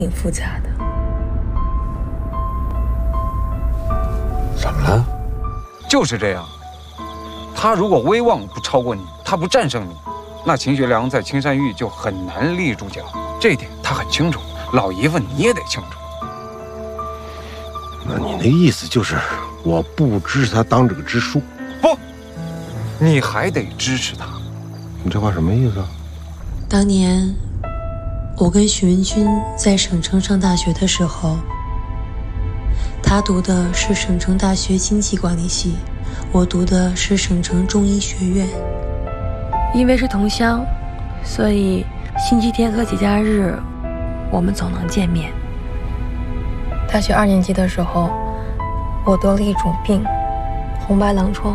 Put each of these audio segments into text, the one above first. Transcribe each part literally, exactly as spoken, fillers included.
挺复杂的。 怎么了？ 就是这样。他如果威望不超过你，他不战胜你，那秦学良在青山峪就很难立住脚。这一点他很清楚，老姨夫你也得清楚。 那你那意思就是我不支持他当这个支书？ 不，你还得支持他。 你这话什么意思啊？ 当年我跟许文君在省城上大学的时候，他读的是省城大学经济管理系，我读的是省城中医学院。 因为是同乡，所以星期天和节假日我们总能见面。大学二年级的时候，我得了一种病，红白狼疮。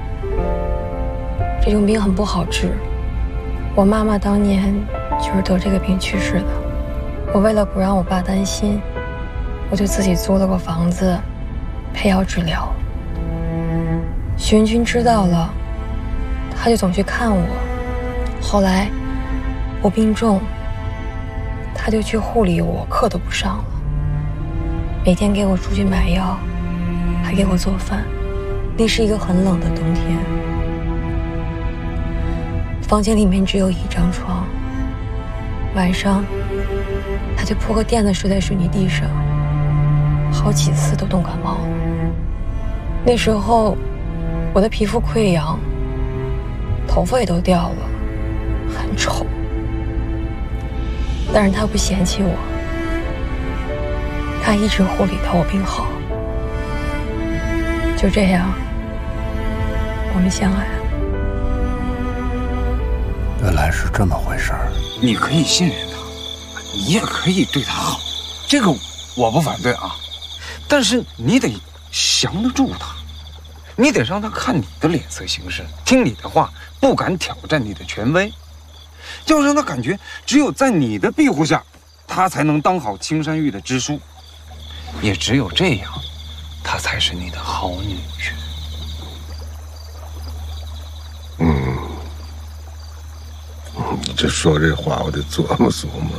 这种病很不好治，我妈妈当年就是得这个病去世的。我为了不让我爸担心，我就自己租了个房子配药治疗。许文君知道了，他就总去看我。后来我病重，他就去护理我，课都不上了，每天给我出去买药，还给我做饭。那是一个很冷的冬天，房间里面只有一张床，晚上他就铺个垫子睡在水泥地上，好几次都冻感冒了。那时候我的皮肤溃疡，头发也都掉了，很丑。但是他不嫌弃我，他一直护理到我病好。就这样，我们相爱了。 原来是这么回事儿。 你可以信任他，你也可以对他好，这个我不反对啊。但是你得降得住他，你得让他看你的脸色行事，听你的话，不敢挑战你的权威。要让他感觉只有在你的庇护下，他才能当好青山峪的支书。也只有这样，他才是你的好女婿。 嗯，你这说这话，我得琢磨琢磨。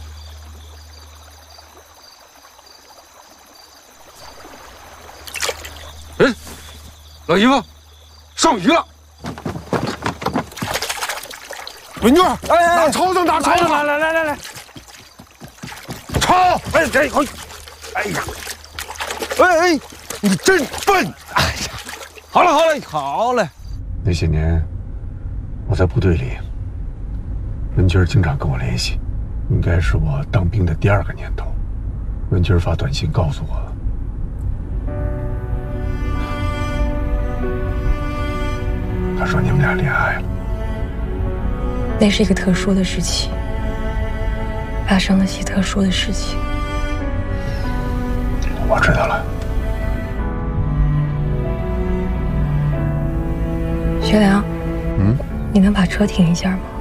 哎，老姨夫，上鱼了！ 文娟， 哎哎， 拿抄子，拿抄子， 来来来来来， 抄！ 哎这哎，哎呀， 哎哎，你真笨！ 哎呀，好了好了好了。 那些年，我在部队里，文军经常跟我联系，应该是我当兵的第二个年头，文军发短信告诉我，他说你们俩恋爱了。 那是一个特殊的时期，发生了些特殊的事情。 我知道了。 学良， 嗯， 你能把车停一下吗？